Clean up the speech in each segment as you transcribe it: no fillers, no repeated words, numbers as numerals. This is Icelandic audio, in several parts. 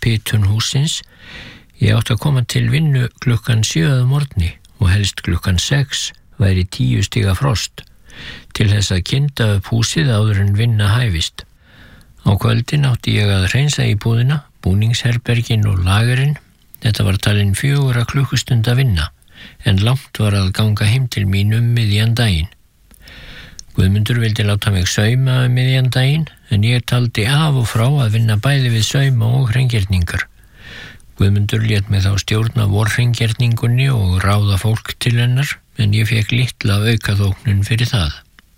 upphitun hússins. Ég átti að koma til vinnu klukkan 7 að morgni og helst klukkan 6 væri 10 stiga frost til þess að kynda upp húsið áður en vinna hæfist. Á kvöldin átti ég að hreinsa íbúðina, búningsherbergin og lagerinn. Þetta var talin 4 klukkustunda vinna, en langt var að ganga heim til mín miðjan daginn. Guðmundur vildi láta mig sauma miðjan daginn, en ég taldi af og frá að vinna bæði við sauma og hreingerningar. Guðmundur lét mig þá stjórna vorhreingerningunni og ráða fólk til hennar, en ég fekk litla aukaþóknun fyrir það.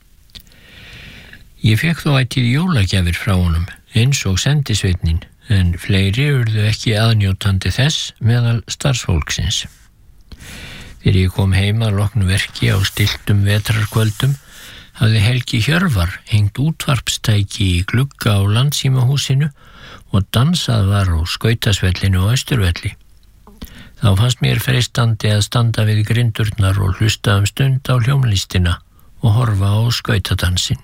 Ég fekk þó ætíð jólagjafir frá honum, eins og sendisveitnin, en fleiri urðu ekki aðnjótandi þess meðal starfsfólksins. Þegar ég kom heim að loknu verki á stilltum vetrarkvöldum, hafði Helgi Hjörvar hengt útvarpstæki í glugga á Landssímahúsinu og dansað var á skautasvellinu á Austurvelli. Þá fannst mér freistandi að standa við grindurnar og hlusta stund á hljómlistina og horfa á skautadansinn.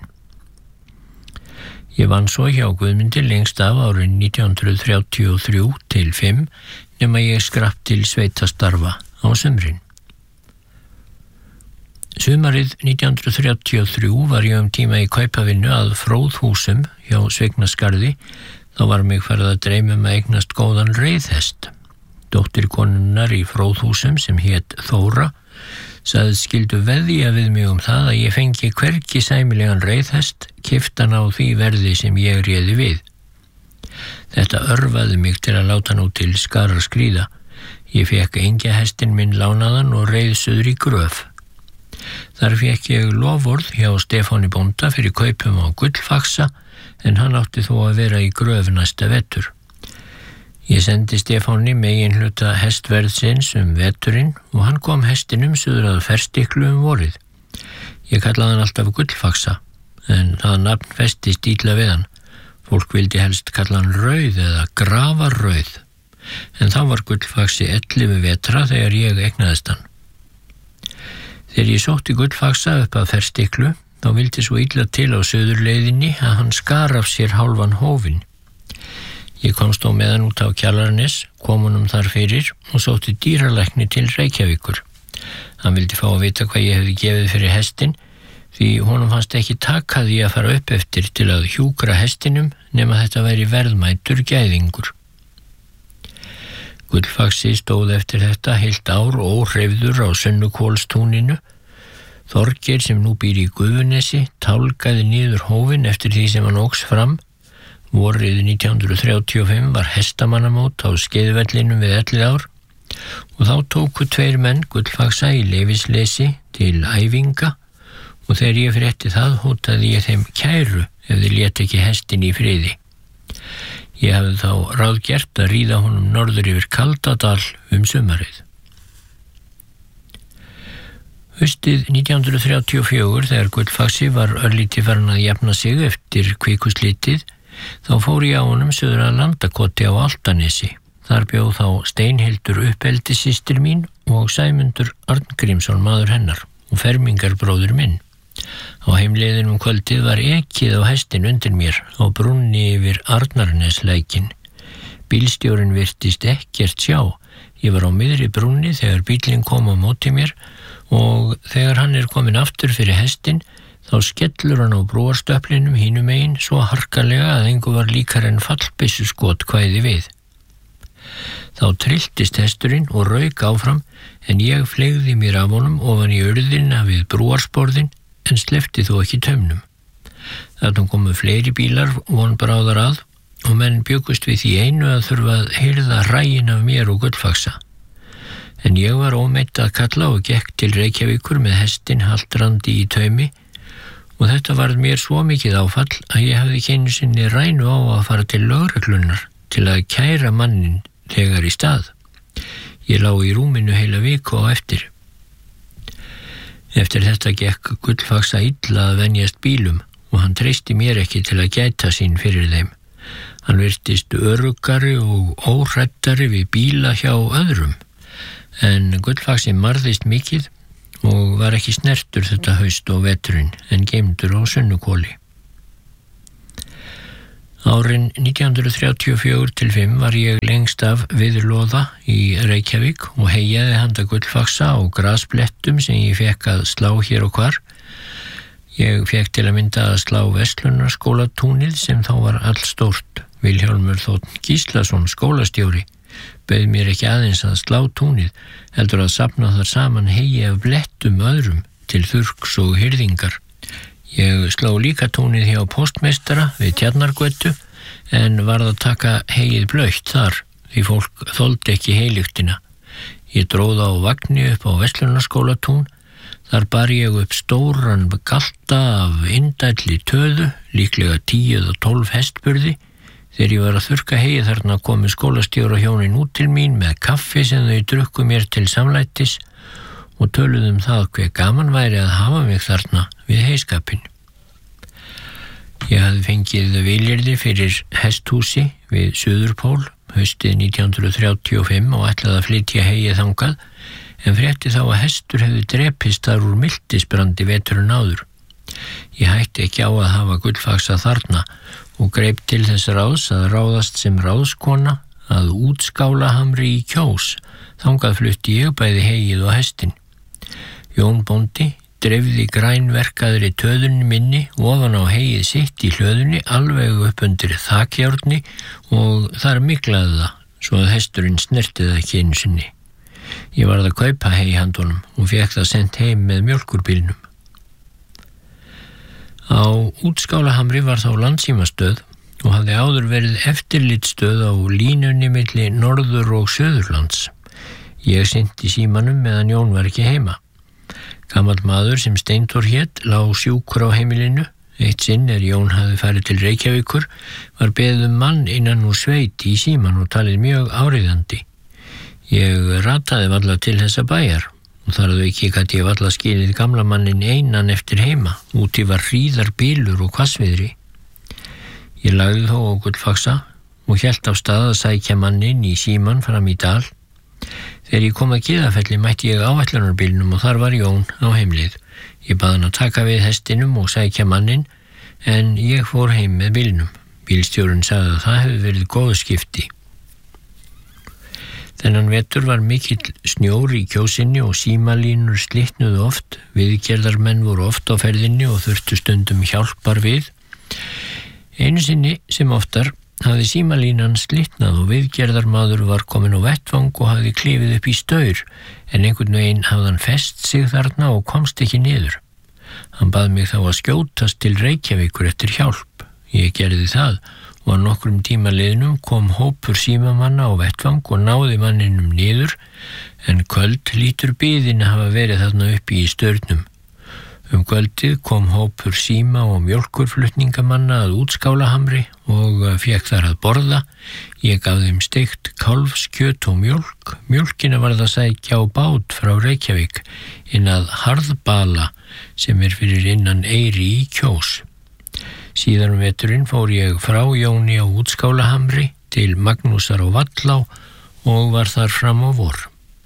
Ég vann svo hjá Guðmundi lengst af árin 1933 til 5 nema ég skrapp til sveitastarfa á sumrin. Sumarið 1933 var ég tíma í kaupavinnu að Fróðhúsum hjá Sveignaskarði. Þá var mig farið að dreyma að eignast góðan reiðhest. Dóttir konunnar í Fróðhúsum sem hét Þóra sagðist skyldu veðja við mig það að ég fengi hvergi sæmilegan reiðhest, keyptan á því verði sem ég réði við. Þetta örvaði mig til að láta nú til skara skríða. Ég fekk engjahestinn minn lánaðan og reið suður í Gröf. Þar fekk ég loforð hjá Stefáni bónda fyrir kaupum á Gullfaxa, en hann átti þó að vera í Gröf næsta vetur. Ég sendi Stefáni meginhluta hestverðsins veturinn og hann kom hestinum suður að Ferstiklu vorið. Ég kallaði hann alltaf Gullfaxa, en það nafn festist illa við hann. Fólk vildi helst kalla hann Rauð eða Grafarrauð, en þá var Gullfaxi 11 vetra þegar ég eignaðist hann. Þegar ég sótti Gullfaxa upp að Ferstiklu, þá vildi svo illa til á suðurleiðinni að hann skar af sér hálfan hófinn. Ég komst þó með hann út á Kjalarnes, kom honum þar fyrir og sótti dýralækni til Reykjavíkur. Hann vildi fá að vita hvað ég hefði gefið fyrir hestinn, því honum fannst ekki taka því að fara upp eftir til að hjúkra hestinum nema þetta væri verðmætur gæðingur. Gullfaxi stóð eftir þetta heilt ár óhreyfður á Sunnukólstúninu. Þorgeir sem nú býr í Gufunesi tálgaði niður hófinn eftir því sem hann óx fram. Vorið 1935 var hestamannamót á Skeiðvellinum við Elliðár og þá tóku 2 menn Gullfaxa í leyfisleysi til æfinga og þegar ég frétti það hótaði ég þeim kæru ef þeir létu ekki hestinn í friði. Ég hafði þá ráðgert að ríða honum norður yfir Kaldadal sumarið. Haustið 1934 þegar Gullfaxi var örlítið farinn að jafna sig eftir kvikuslitið, þá fór ég á honum suður að Landakoti á Altanesi. Þar bjó þá Steinhildur uppeldissystir mín og Sæmundur Arngrímsson maður hennar og fermingarbróðir minn. Á heimleiðinum kvöldið var ekið á hestin undir mér á brúnni yfir Arnarneslækin. Bílstjórinn virtist ekkert sjá. Ég var á miðri brúnni þegar bíllinn kom á móti mér og þegar hann kominn aftur fyrir hestin, þá skellur hann á brúarstöplinum hinum megin svo harkalega að engu var líkar en fallbyssuskot kvæði við. Þá trilltist hesturinn og rauk áfram en ég fleygði mér af honum ofan í urðina við brúarsporðin en sleppti þó ekki taumnum. Þarna komu fleiri bílar vonbráðar að og menn bjuggust við því einu að þurfa að hirða hræin af mér og Gullfaxa. En ég var ómeitt að kalla og gekk til Reykjavíkur með hestin haltrandi í taumi og þetta varð mér svo mikið áfall að ég hafði ekki einu sinni rænu á að fara til lögreglunar til að kæra mannin þegar í stað. Ég lá í rúminu heila viku á eftir. Eftir þetta gekk Gullfaxa illa að venjast bílum og hann treysti mér ekki til að gæta sín fyrir þeim. Hann virtist öruggari og óhræddari við bíla hjá öðrum, en Gullfaxi marðist mikið og var ekki snertur þetta haust og veturinn en geymdur á Sunnukóli. Árin 1934–5 var ég lengst af við Loða í Reykjavík og heyjaði handa gullfaxa og grasblettum sem ég fekk að slá hér og hvar. Ég fekk til að mynda að slá Verslunarskólatúnið sem þá var allstórt. Vilhjálmur Þótt Gíslason, skólastjóri, bauð mér ekki aðeins að slá túnið, heldur að safna þar saman heyi af blettum öðrum til þurrks og hirðingar. Ég sló líka túnið hjá póstmeistara við Tjarnargötu en varð að taka heyið blautt þar því fólk þoldi ekki heylugtina. Ég dróð á vagni upp á Verslunarskólatún. Þar bar ég upp stóran galta af indælli töðu, líklega 10 eða 12 hestburði. Þegar ég var að þurrka heyið þarna komu skólastjóra hjónin út til mín með kaffi sem þau drukku mér til samlætis og töluðum það hve gaman væri að hafa mig þarna við heyskapinn. Ég hafði fengið vilyrði fyrir hesthúsi við Suðurpól haustið 1935 og ætlaði að flytja heyið þangað, en frétti þá að hestur hefði drepist þar úr miltisbrandi veturinn áður. Ég hætti ekki á að hafa gullfaxa þarna og greip til þess ráðs að ráðast sem ráðskona að Útskálahamri í Kjós. Þangað flutti ég bæði heyið og hestin. Jón bóndi dreifði grænverkaðri töðunni minni ofan á heyið sitt í hlöðunni alveg upp undir þakjárni og þar miklaði það svo að hesturinn snerti það ekki einu sinni. Ég varð að kaupa hey handunum og fekk það sent heim með mjólkurbílnum. Á Útskálahamri var þá landsímastöð og hafði áður verið eftirlitsstöð á línunni milli Norður- og Suðurlands. Ég sinnti símanum meðan Jón var ekki heima. Gamall maður sem Steindór hét lá sjúkur á heimilinu. Eitt sinn Jón hafði farið til Reykjavíkur var beðið mann innan úr sveit í síman og talið mjög áreiðandi. Ég rataði varla til þessa bæjar og þar að auki gat ég varla skilið gamla mannin einan eftir heima. Úti var hríðarbylur og hvassviðri. Ég lagði þó á gullfaxa og hélt af stað að sækja mannin í síman fram í dal. Þegar ég kom að Kiðafelli mætti ég áætlunarbílnum og þar var Jón á heimleið. Ég bað hann að taka við hestinum og sækja mannin, en ég fór heim með bílnum. Bílstjórinn sagði að það hefði verið góð skipti. Þennan vetur var mikill snjór í Kjósinni og símalínur slitnuðu oft. Viðgerðarmenn voru oft á ferðinni og þurftu stundum hjálpar við. Einu sinni sem oftar hafði símalínan slitnað og viðgerðarmaður var komin á vettvang og hafði klifið upp í staur, en einhvern veginn hafði hann fest sig þarna og komst ekki niður. Hann bað mig þá að skjótast til Reykjavíkur eftir hjálp. Ég gerði það og að nokkrum tíma liðnum kom hópur símamanna á vettvang og náði manninum niður, en köld lítur biðin að hafa verið þarna uppi í staurnum. Kvöldið kom hópur síma og mjólkurflutningamanna að Útskálahamri og fékk þar að borða. Ég gaf þeim steikt kálfskjöt og mjólk. Mjólkina varð að sækja á bát frá Reykjavík inn að Harðbala sem fyrir innan Eyri í Kjós. Síðan veturinn fór ég frá Jóni á Útskálahamri til Magnúsar á Vallá og var þar fram á vor.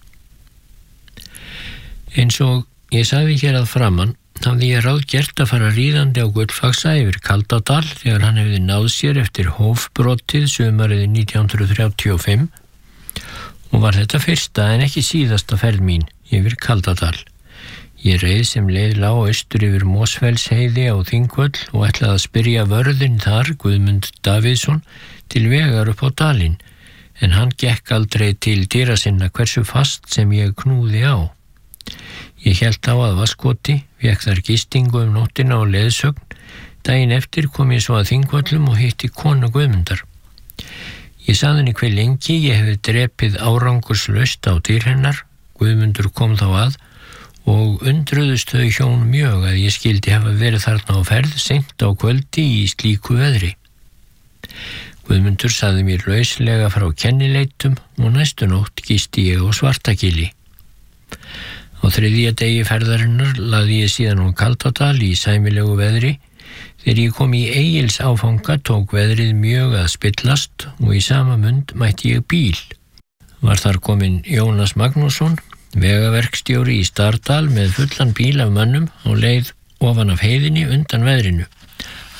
Eins og ég sagði hér að framan hafði ég ráðgert að fara ríðandi á gullfaxa yfir Kaldadal þegar hann hefði náð sér eftir hófbrotið sumarið 1935 og var þetta fyrsta en ekki síðasta ferð mín yfir Kaldadal. Ég reið sem leið lá austur yfir Mosfellsheiði á Þingvöll og ætlaði að spyrja vörðinn þar, Guðmund Davíðsson, til vegar upp á dalinn, en hann gekk aldrei til dyra sinna hversu fast sem ég knúði á. Ég hélt á að Vatnskoti, fékk þar gistingu nóttina og leiðsögn. Daginn eftir kom ég svo að Þingvöllum og hitti konu Guðmundar. Ég sagði henni hve lengi ég hefði drepið árangurslaust á dyr hennar. Guðmundur kom þá að og undruðust þau hjón mjög að ég skildi hafa verið þarna á ferð seint á kvöldi í slíku veðri. Guðmundur sagði mér lauslega frá kennileitum og næstu nótt gisti ég á Svartagili. Á þriðja degi ferðarinnar lagði ég síðan á Kaldadal í sæmilegu veðri. Þegar ég kom í Egils áfanga tók veðrið mjög að spillast og í sama mund mætti ég bíl. Var þar kominn Jónas Magnússon, vegaverkstjóri í Stardal með fullan bíl af mönnum og leið ofan af heiðinni undan veðrinu.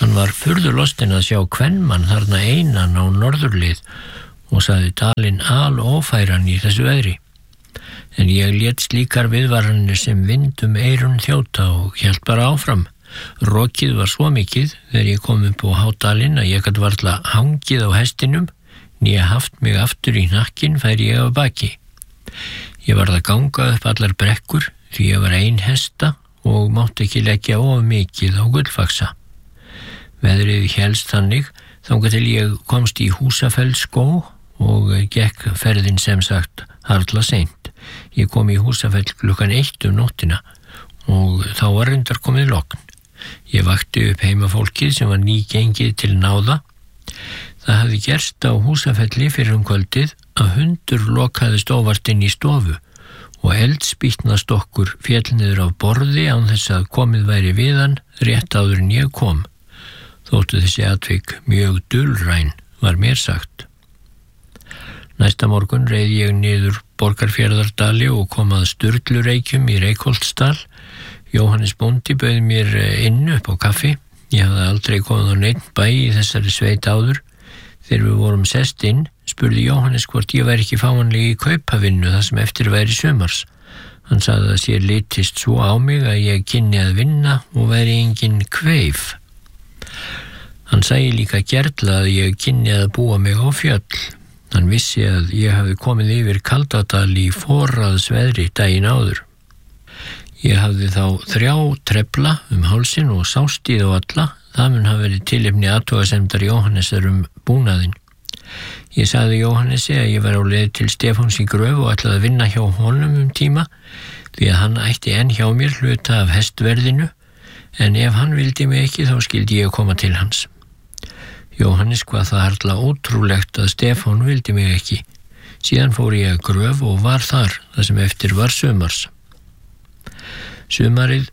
Hann var furðulostinn að sjá kvenmann þarna einan á norðurlið og sagði dalinn alófæran í þessu veðri. En ég lét slíkar viðvaranir sem vind eyrun þjóta og hélt bara áfram. Rokið var svo mikið þegar ég kom upp á hádalinn að ég gat varla hangið á hestinum, né haft mig aftur í hnakkin færi ég af baki. Ég varð að ganga upp allar brekkur því ég var ein hesta og mátti ekki leggja of mikið á Gullfaxa. Veðrið hélst þannig þangað til ég komst í Húsafellsskóg og gekk ferðin sem sagt harla seint. Ég kom í Húsafell klukkan 1 nóttina og þá var reyndar komið logn. Ég vakti upp heimafólkið sem var nýgengið til náða. Það hafði gerst á Húsafelli fyrir kvöldið að hundur lokaðist óvart inn í stofu og eldspýtnastokkur féll niður af borði án þess að komið væri við hann rétt áður en ég kom. Þóttu þessi atvik mjög dulræn, var mér sagt. Næsta morgun reið ég niður Borgarfjarðardali og kom að Sturlureykjum í Reykholtsdal. Jóhannes bóndi bauð mér inn upp á kaffi. Ég hafði aldrei komið á neinn bæ í þessari sveit áður. Þegar við vorum sest inn, spurði Jóhannes hvort ég væri ekki fáanleg í kaupavinnu það sem eftir væri sumars. Hann sagði að sér litist svo á mig að ég kynni að vinna og væri engin kveif. Hann sagði líka gerla að ég kynni að búa mig á fjöll. Hann vissi að ég hafi komið yfir Kaldadal í forraðsveðri daginn áður. Ég hafði þá 3 trefla hálsinn og sástíð á alla. Það mun hafa verið tilefni athugasemdar Jóhannesar búnaðinn. Ég sagði Jóhannesi að ég var á leið til Stefáns í Gröf og ætlaði að vinna hjá honum tíma því að hann ætti enn hjá mér hluta af hestverðinu, en ef hann vildi mig ekki þá skildi ég koma til hans. Jóhannes hvað það harla ótrúlegt að Stefán vildi mig ekki. Síðan fór ég að Gröf og var þar það sem eftir var sumars. Sumarið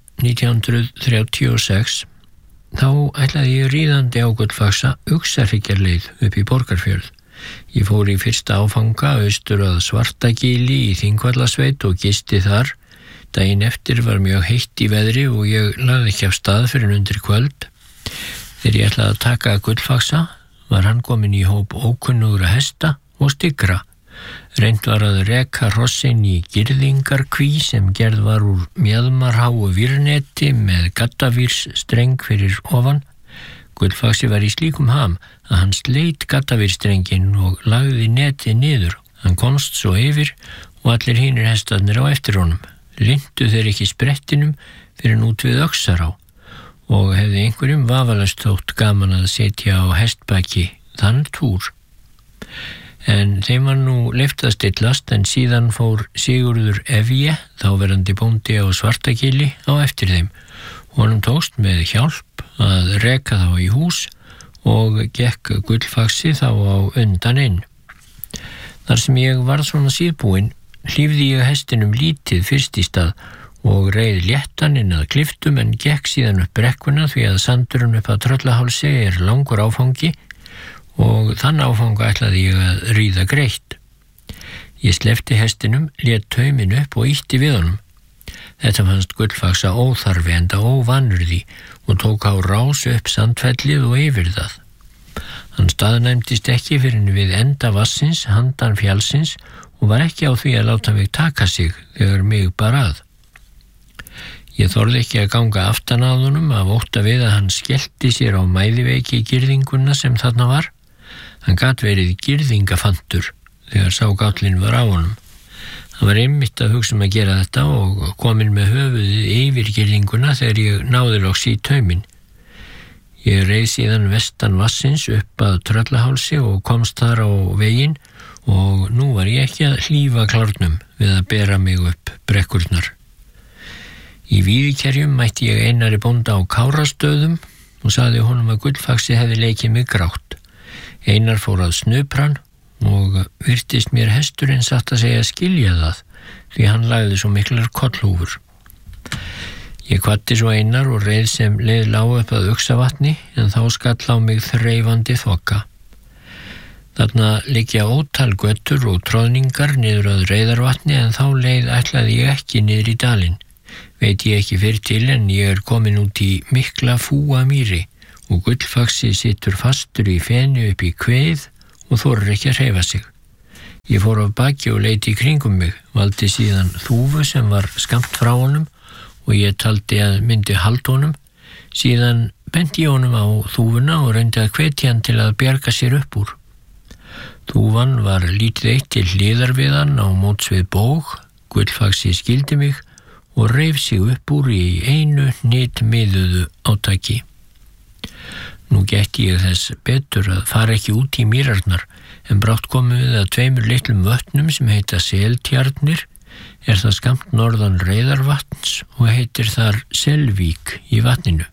1936 þá ætlaði ég ríðandi á Gullfaxa Uxarhryggjarleið upp í Borgarfjörð. Ég fór í fyrsta áfanga austur að Svartagili í Þingvallasveit og gisti þar. Daginn eftir var mjög heitt í veðri og ég lagði ekki af stað fyrir undir kvöld. Þegar ég ætlaði að taka Gullfaxa var hann kominn í hóp ókunnugra hesta og stygra. Reynt var að reka hrossin í girðingarkví sem gerð var úr mjaðmarháu vírneti með gaddavírstreng fyrir ofan. Gullfaxi var í slíkum ham að hann sleit gaddavírstrenginn og lagði netið niður. Hann komst svo yfir og allir hinir hestarnir á eftir honum. Lindu þeir ekki sprettinum fyrir út við Öxará og hefði einhverjum vafalaust þótt gaman að setja á hestbaki þann túr. En þeim var nú leyft að stillast en síðan fór Sigurður Evje, þáverandi bóndi á Svartagili, á eftir þeim. Honum tókst með hjálp að reka þá í hús og gekk Gullfaxi þá á undan inn. Þar sem ég varð svona síðbúinn, hlífði ég hestinum lítið fyrst í stað og reið léttan inn að kliftum en gekk síðan upp brekkuna því að sandurinn upp að Tröllahálsi langur áfangi og þann áfanga ætlaði ég að ríða greitt. Ég sleppti hestinum, lét tauminn upp og ýtti við honum. Þetta fannst Gullfaxa óþarfi enda óvanur því og tók á rás upp sandfellið og yfir það. Hann staðnæmdist ekki fyrir við enda vassins, handan fjallsins og var ekki á því að láta mig taka sig þegar mig bar að. Ég þorði ekki að ganga aftan að honum af ótta við að hann skellti sér á mæðiveiki girðinguna sem þarna var. Hann gat verið girðingafantur þegar sá gállinn var á honum. Hann var einmitt að hugsa að gera þetta og kominn með höfuðið yfir girðinguna þegar ég náði loks í tauminn. Ég reið síðan vestan vassins upp að Tröllahálsi og komst þar á veginn og nú var ég ekki að hlífa klárnum við að bera mig upp brekkurnar. Í Víðikerjum mætti ég Einari bónda á Kárastöðum og sagði honum að Gullfaxi hefði leikið mig grátt. Einar fór að snupran og virtist mér hesturinn satt að segja skilja það því hann lagði svo miklar kollhúfur. Ég kvaddi svo Einar og reið sem leið lá upp að Uxavatni en þá skall á mig þreifandi þoka. Þarna liggja ótal götur og troðningar niður að Reyðarvatni en þá leið ætlaði ég ekki niður í dalinn. Veit ég ekki fyrir til en ég komin út í mikla fúamýri og gullfaxi situr fastur í feni upp í kveið og þorir ekki að hreyfa sig. Ég fór af baki og leiti í kringum mig, valdi síðan þúfu sem var skammt frá honum og ég taldi að myndi halda honum. Síðan benti ég honum á þúfuna og reyndi að hvetja hann til að bjarga sér upp úr. Þúfan var lítið eitt til hliðar við hann á móts við bóg. Gullfaxi skildi mig og reif sig upp úr í einu hnitmiðuðu átaki. Nú gætti ég þess betur að fara ekki út í mýrarnar, en brátt komum við að 2 litlum vötnum sem heita Seltjarnir. Er það skammt norðan Reyðarvatns og heitir þar Selvík í vatninu.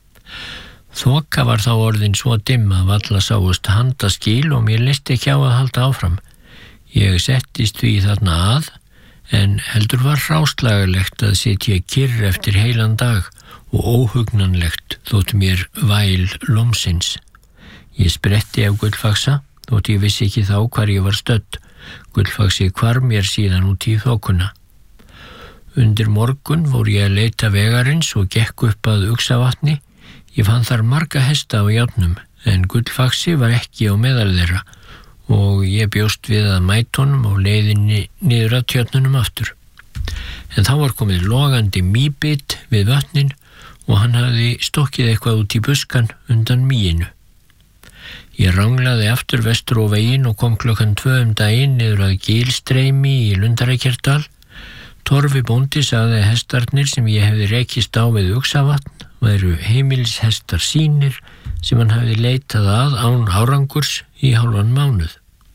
Þoka var þá orðin svo dimm að varla sáust handaskil og mér leist ekki á að halda áfram. Ég settist því þarna að, en heldur var hráslagalegt að sitja kyrr eftir heilan dag og óhugnanlegt þótt mér væl lómsins. Ég spretti af gullfaxa þótt ég vissi ekki þá hvar ég var stödd. Gullfaxi hvarf mér síðan út í þokuna. Undir morgun fór ég að leita vegarins og gekk upp að Uxavatni. Ég fann þar marga hesta á járnum, en gullfaxi var ekki á meðal þeirra og ég bjóst við að mæta honum á leiðinni niður að tjörnunum aftur. En þá var komið logandi mýbit við vötnin og hann hafði stokkið eitthvað út í buskan undan mýinu. Ég ranglaði aftur vestur á veginn og kom klukkan 2 daginn niður að Gilstreymi í Lundareykjardal. Torfi bóndi sagði að hestarnir sem ég hefði rekist á við Uxavatn væru heimilishestar sínir sem hann hafði leitað að án árangurs í hálfan mánuð.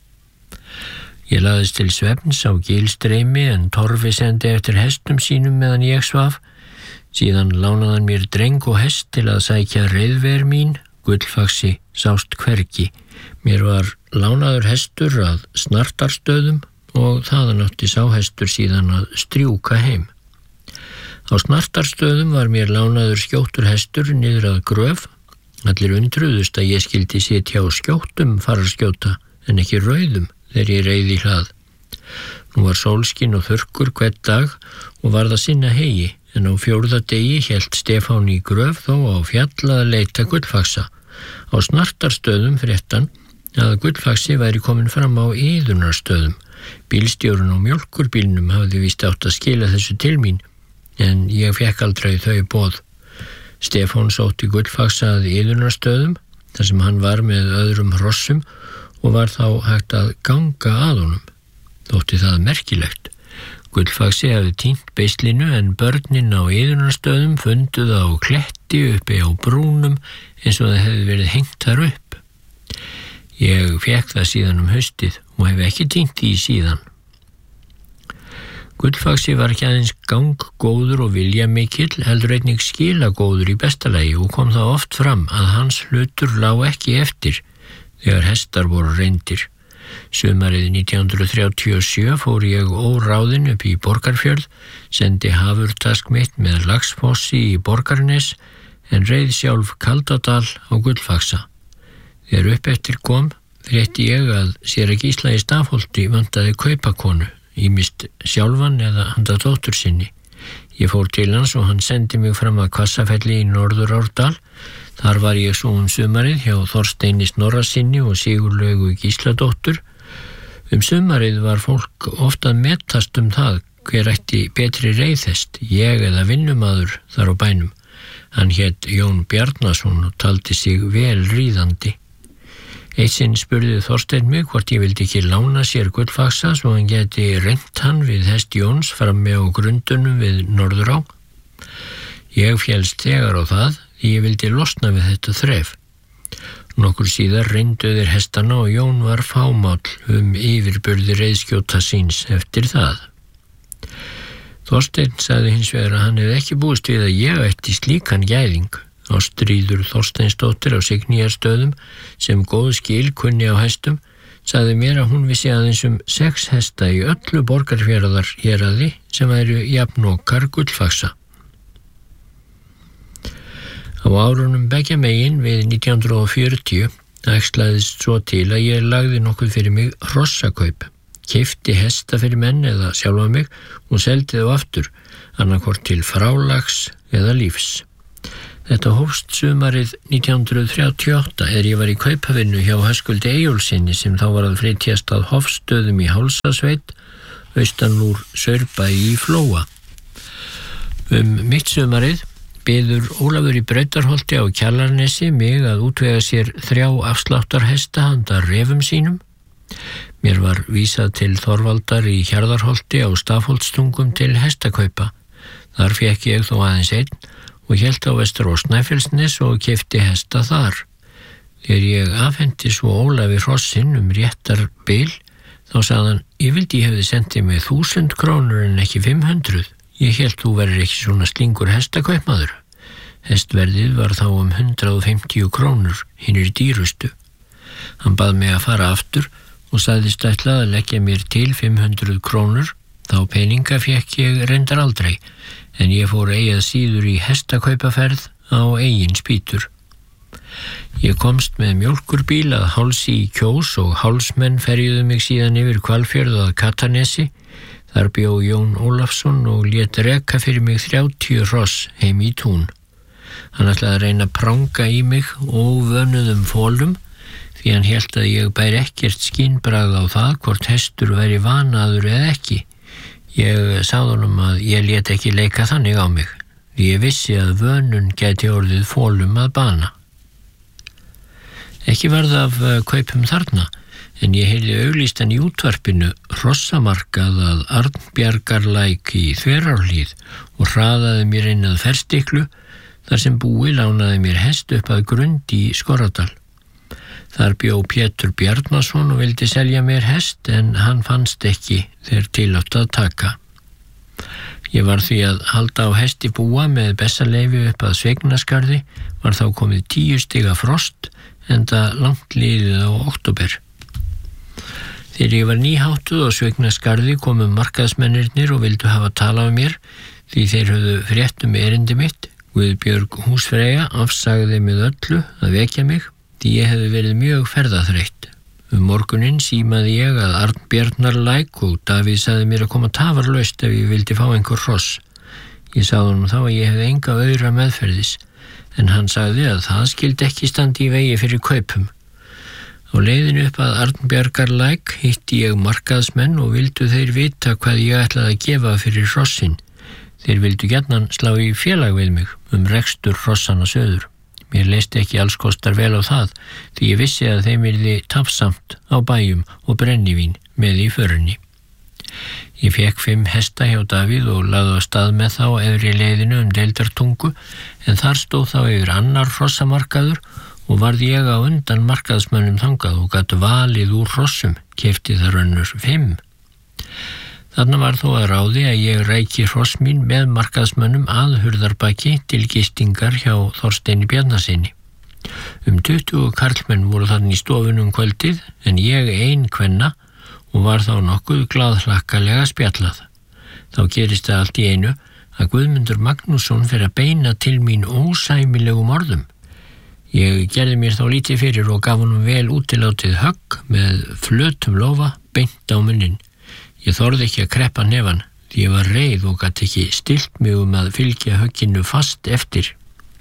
Ég laðist til svefns á Gilstreymi en Torfi sendi eftir hestum sínum meðan ég svaf. Síðan lánaði hann mér dreng og hest til að sækja reiðver mín. Gullfaxi sást hvergi. Mér var lánaður hestur að Snartarstöðum og þaðan átti sá hestur síðan að strjúka heim. Á Snartarstöðum var mér lánaður skjóttur hestur niður að Gröf. Allir undruðust að ég skildi sitja á skjóttum fararskjóta en ekki rauðum þegar ég reið í hlað. Nú var sólskin og þurrkur hvern dag og varð að sinna heyi, en á 4. degi hélt Stefán í Gröf þó á fjall að leita gullfaxa. Á Snartarstöðum fréttan að gullfaxi væri komin fram á Iðunarstöðum. Bílstjórinn á mjólkurbílnum hafði víst átt að skila þessu til mín, en ég fekk aldrei þau boð. Stefán sótti gullfaxa að Iðunarstöðum, þar sem hann var með öðrum hrossum og var þá hægt að ganga að honum. Þótti það merkilegt. Gullfaxi hafði týnt beislinu en börnin á Iðunarstöðum fundu það á kletti uppi á brúnum eins og það hefði verið hengt þar upp. Ég fekk það síðan haustið og hef ekki týnt því síðan. Gullfaxi var ekki aðeins ganggóður og viljamikill, heldur einnig skilagóður í besta lagi og kom það oft fram að hans hlutur lá ekki eftir þegar hestar voru reyndir. Sumarið 1937 fór ég óráðinn upp í Borgarfjörð, sendi hafurtask mitt með Laxfossi í Borgarnes en reið sjálf Kaldadal á gullfaxa. Þegar upp eftir kom, frétti ég að séra Gísla í Stafholti vantaði kaupakonu, ýmist sjálfan eða handa dóttur sinni. Ég fór til hans og hann sendi mig fram að Hvassafelli í Norðurárdal. Þar var ég svo sumarið hjá Þorsteini Snorrasinni og Sigurlaugu Gísladóttur. Sumarið var fólk ofta að metast það hver ætti betri reiðhest, ég eða vinnumaður þar á bænum. Hann hét Jón Bjarnason og taldi sig vel ríðandi. Eitt sinn spurði Þorsteinn mig hvort ég vildi ekki lána sér gullfaxa svo hann geti reynt hann við hest Jóns frammi á grundunum við Norðurá. Ég féllst þegar á það því ég vildi losna við þetta þref. Nokkur síðar reyndu þeir hestana og Jón var fámáll yfirburði reiðskjóta síns eftir það. Þorsteinn sagði hins vegar að hann hefði ekki búist við að ég ætti slíkan gæðing. Ástríður Þorsteinsdóttir á Signýjarstöðum sem góð skil kunni á hestum sagði mér að hún vissi aðeins 6 hesta í öllu Borgarfjarðar héraði sem væru jafnokar gullfaxa. Á árunum beggja megin við 1940 æxlaðist svo til að ég lagði nokkuð fyrir mig hrossakaup, keypti hesta fyrir menn eða sjálfa mig og seldi þá aftur, annarkvort til frálags eða lífs. Þetta hófst sumarið 1938 ég var í kaupavinnu hjá Höskuldi Eyjólfssyni sem þá var að flytjast að Hofsstöðum í Hálsasveit, austan úr Saurbæ í Flóa. Mitt sumarið biður Ólafur í Brautarholti á Kjalarnesi mig að útvega sér 3 afsláttarhesta handa refum sínum. Mér var vísað til Þorvaldar í Hjarðarholti á Stafholtstungum til hestakaupa. Þar fékk ég þó aðeins einn og hélt á vestur á Snæfellsnes og keypti hesta þar. Þegar ég afhenti svo Ólafi hrossin réttar bil, þá sagði hann, ég vildi ég hefði sendið mig 1000 krónur en ekki 500. Ég hélt þú verður ekki svona slingur hestakaupmaður. Hestverðið var þá 150 krónur, hinir dýrustu. Hann bað mig að fara aftur og sagðist ætlað að leggja mér til 500 krónur. Þá peninga fékk ég reyndar aldrei, en ég fór eigað síður í hestakaupaferð á eigin spýtur. Ég komst með mjólkurbíl að Hálsi í Kjós og hálsmenn ferjuðu mig síðan yfir Hvalfjörð að Katanesi. Þar bjó Jón Ólafsson og lét reka fyrir mig 30 hross heim í tún. Hann ætlaði að reyna að pranga í mig óvönuðum fólum, því hann hélt að ég bæri ekkert skynbragð á það hvort hestur væri vanaður eða ekki. Ég sagði honum að ég lét ekki leika þannig á mig, því ég vissi að vönun gæti orðið fólum að bana. Ekki varð af kaupum þarna, en ég heyrði auglýstan í útvarpinu hrossamarkað að Arnbjargarlæk í Þverárhlíð og hraðaði mér inn að Ferstiklu, þar sem búi lánaði mér hest upp að Grund í Skorradal. Þar bjó Pétur Bjarnason og vildi selja mér hest, en hann fannst ekki þegar til átti að taka. Ég var því að halda á hesti búa með bessaleyfi upp að Sveignaskarði, var þá komið 10 stiga frost, enda langt liðið á október. Þegar ég var nýháttuð á Sveignaskarði komu markaðsmennirnir og vildu hafa tala um mér, því þeir höfðu frétt erindi mitt. Guðbjörg húsfreyja afsagði með öllu að vekja mig, því ég hefði verið mjög ferðaþreytt. Morguninn símaði ég að Arnbjarnarlæk og Davíð sagði mér að koma tafarlaust ef ég vildi fá einhver hross. Ég sagði honum þá að ég hefði enga aura meðferðis, en hann sagði að það skildi ekki standi í vegi fyrir kaupum. Á leiðinu upp að Arnbjargarlæk hitti ég markaðsmenn og vildu þeir vita hvað ég ætlaði að gefa fyrir hrossin. Þeir vildu gjarnan slá í félag við mig rekstur hrossanna söður. Mér leist ekki alls kostar vel á það, því ég vissi að þeim yrði tafsamt á bæjum og brennivín með í förunni. Ég fékk 5 hesta hjá Davíð og lagði á stað með þá efri leiðinu Deildartungu, en þar stóð þá yfir annar hrossamarkaður og varð ég á undan markaðsmönnum þangað og gat valið úr hrossum, keypti þar önnur 5. Þarna var þó að ráði að ég ræki hross mín með markaðsmönnum að Hurðarbaki til gistingar hjá Þorsteini Bjarnasyni. 20 karlmenn voru þannig í stofunum kvöldið, en ég ein kvenna og var þá nokkuð glaðhlakkalega spjallað. Þá gerist það allt í einu að Guðmundur Magnússon fer að beina til mín ósæmilegum orðum. Ég gerði mér þá lítið fyrir og gaf honum vel útilátið högg með flötum lófa beint á munnin. Ég þorði ekki að kreppa nefan, því ég var reið og gat ekki stillt mig að fylgja högginu fast eftir.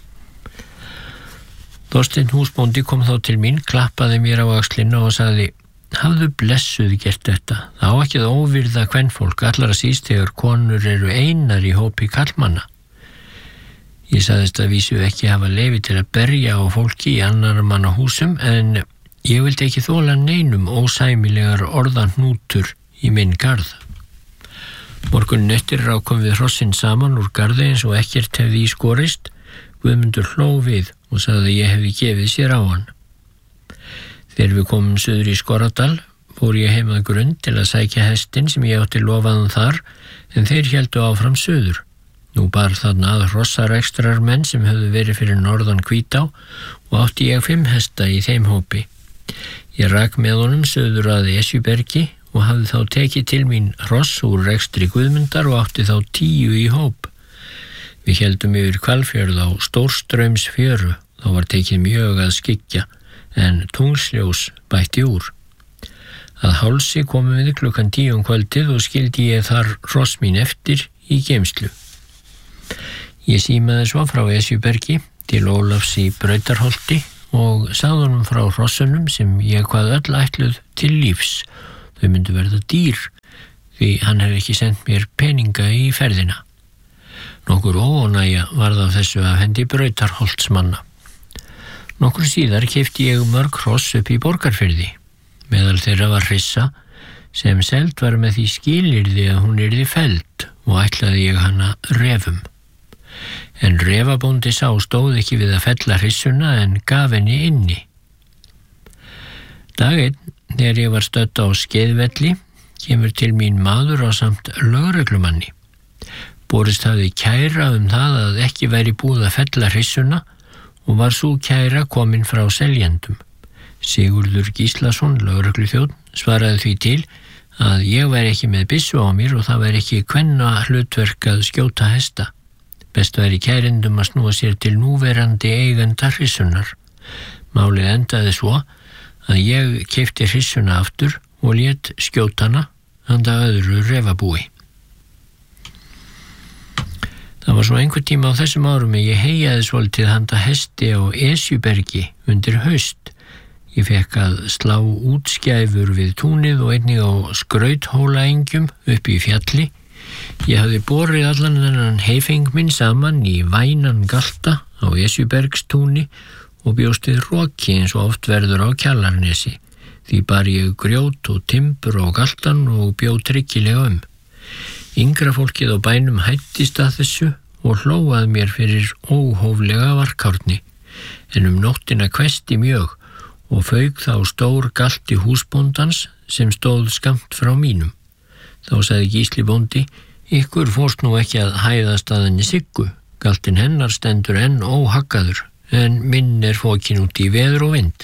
Þorsteinn húsbóndi kom þá til mín, klappaði mér á axlina og sagði, hafðu blessuð gert þetta, það á ekki að óvirða kvenfólk, allar að síst þegar konur eru einar í hópi karlmanna. Ég sagðist að vísu ekki hafa leyfi til að berja á fólki í annarra manna húsum, en ég vildi ekki þola neinum ósæmilegar orðahnútur í minn garð. Morgunin eftir rákum við hrossin saman úr garði eins og ekkert hefði í skorist. Guðmundur hló við og sagði að ég hefði gefið sér á hann. Þegar við komum suður í Skorradal fór ég heim að Grund til að sækja hestinn sem ég átti lofaðan þar, en þeir héldu áfram suður. Nú bar þarna að hrossarekstrarmenn sem höfðu verið fyrir norðan Hvítá og átti ég 5 hesta í þeim hópi. Ég rak með honum suður að Esjubergi og hafði þá tekið til mín hross úr rekstri Guðmundar og átti þá 10 í hóp. Við héldum yfir Hvalfjörð á Stórstraumsfjöru, þá var tekið mjög að skyggja, en tunglsljós bætti úr. Að Hálsi komum við klukkan 10 kvöldið og skildi ég þar hross mín eftir í geymslu. Ég símaði svo frá Esjubergi til Ólafs í Brautarholti og sagði honum frá hrossunum sem ég hvað öll ætluð til lífs. Þau myndu verða dýr, því hann hefði ekki sendt mér peninga í ferðina. Nokkur óánægja varð af þessu af hendi Brautarholtsmanna. Nokkur síðar keypti ég mörg hross upp í Borgarfirði. Meðal þeirra var hryssa sem seld var með því skilyrði að hún yrði felld og ætlaði ég hana refum. En refabóndi sá stóð ekki við að fella hryssuna en gaf henni inni. Dag einn, þegar ég var stödd á Skeiðvelli, kemur til mín maður ásamt lögreglumanni. Borist hafði kæra það að ekki væri búið að fella hryssuna og var sú kæra komin frá seljendum. Sigurður Gíslason, lögregluþjónn, svaraði því til að ég væri ekki með byssu á mér og það væri ekki kvenna hlutverk að skjóta hesta. Best væri kærendum að snúa sér til núverandi eigenda hryssunar. Málið endaði svo að ég keypti hryssuna aftur og lét skjóta hana handa öðru refabúi. Það var svo einhver tíma á þessum árum að ég heyjaði svolítið handa hesti á Esjubergi undir haust. Ég fekk að slá útskæfur við túnið og einnig á skrauthólaengjum upp í fjalli. Ég hafði borið allan þennan heifing minn saman í vænan galta á Esjubergstúni og bjóst við roki eins og oft verður á Kjalarnesi. Því bar ég grjót og timbur á galtan og bjó tryggilega Yngra fólkið á bænum hættist að þessu og hlóað mér fyrir óhóflega varkárni. En nóttina hvessti mjög og fauk þá stór galti húsbóndans sem stóð skammt frá mínum. Þá sagði Gísli bóndi, ykkur fórst nú ekki að hæðast að henni Siggu. Galtin hennar stendur enn óhaggaður, en minn fókin út í veður og vind.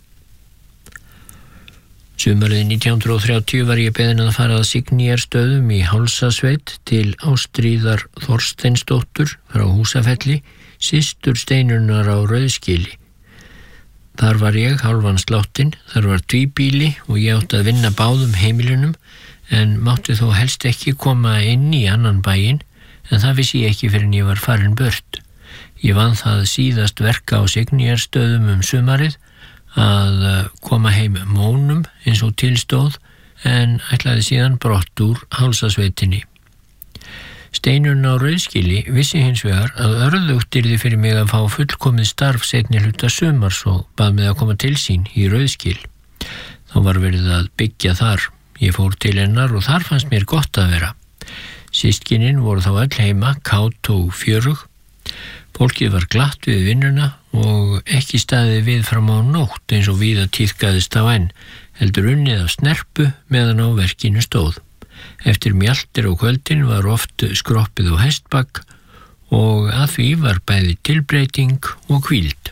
Sumarið 1930 var ég beðin að fara að Signýjarstöðum í Hálsasveit til Ástríðar Þorsteinsdóttur frá Húsafelli, systur Steinunnar á Rauðskili. Þar var ég hálfan sláttinn, þar var tvíbíli og ég átti að vinna báðum heimilunum en mátti þó helst ekki koma inn í annan bæinn en það vissi ég ekki fyrr en ég var farin burt. Ég vann það síðast verka á Signýjarstöðum sumarið að koma heim mónum eins og tilstóð en ætlaði síðan brott úr Hálsasveitinni. Steinunn á Rauðskili vissi hins vegar að örðugt yrði fyrir mig að fá fullkomið starf seinni hluta sumars og bað mig að koma til sín í Rauðskil. Þá var verið að byggja þar. Ég fór til hennar og þar fannst mér gott að vera. Systkinin voru þá öll heima, kát og fjörug. Fólkið var glatt við vinnuna og ekki staðið við fram á nótt eins og víða tíðkaðist á enn, heldur unnið af snerpu meðan á verkinu stóð. Eftir mjaltir á kvöldin var oft skroppið á hestbakk og að því var bæði tilbreyting og hvíld.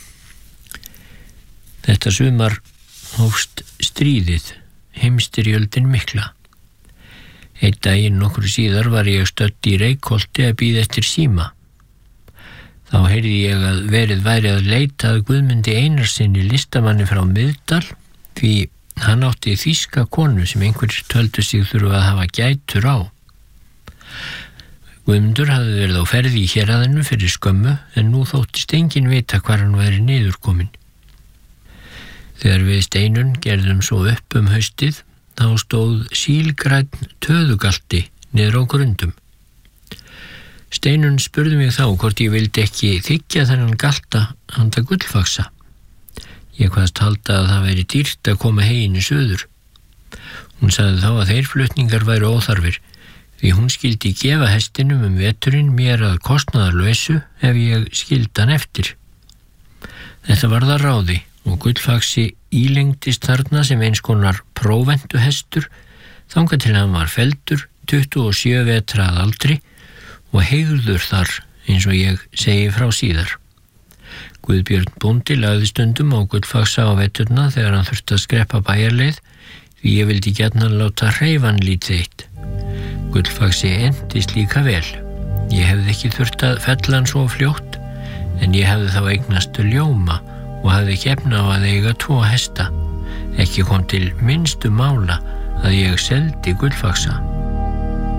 Þetta sumar hófst stríðið, heimsstyrjöldin mikla. Einn daginn nokkru síðar var ég stödd í Reykholti að bíða eftir síma. Þá heyrði ég að verið væri að leita að Guðmundi Einarssyni listamanni frá Miðdal því hann átti þýska konu sem einhverjir töldu sig þurfa að hafa gætur á. Guðmundur hafði verið á ferði í héraðinu fyrir skömmu en nú þóttist enginn vita hvar hann væri niðurkominn. Þegar við Steinunn gerðum svo upp haustið þá stóð sílgrænn töðugalti niður á grundum. Steinunn spurði mig þá hvort ég vildi ekki þiggja þennan galta handa Gullfaxa. Ég kvaðst halda að það væri dýrt að koma heyinu suður. Hún sagði þá að þeir flutningar væru óþarfir, því hún skildi gefa hestinum veturinn mér að kostnaðarlausu ef ég skildi hann eftir. Þetta var það ráði og Gullfaxi ílengdist þarna sem eins konar próventuhestur þangað til hann var felldur 27 vetra að aldri og heyrður þar eins og ég segi frá síðar. Guðbjörn bóndi lagði stundum á Gullfaxa á veturna þegar hann þurfti að skreppa bæjarleið því ég vildi gjarnan láta hreyfa hann lítið eitt. Gullfaxi entist líka vel. Ég hefði ekki þurft að fella hann svo fljótt en ég hefði þá eignast ljóma og hafði ekki efni á að eiga 2 hesta. Ekki kom til minnstu mála að ég seldi Gullfaxa.